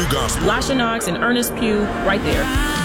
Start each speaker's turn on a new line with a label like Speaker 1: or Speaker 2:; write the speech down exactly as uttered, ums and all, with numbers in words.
Speaker 1: gospel.
Speaker 2: Lasha Knox and Ernest Pugh, right there.